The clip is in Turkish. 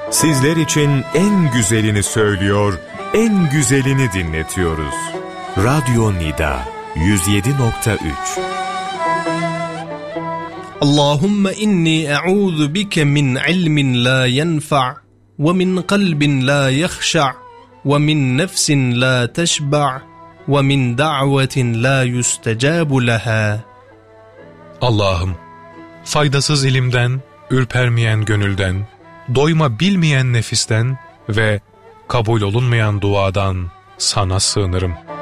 Sizler için en güzelini söylüyor, en güzelini dinletiyoruz. Radyo Nida 107.3. Allahümme inni e'udhu bike min ilmin la yenfa' ve min kalbin la yakhsha' ve min nefsin la teşba' ve min da'vetin la yustecabu leha. Allah'ım, faydasız ilimden, ürpermeyen gönülden, doyma bilmeyen nefisten ve kabul olunmayan duadan sana sığınırım.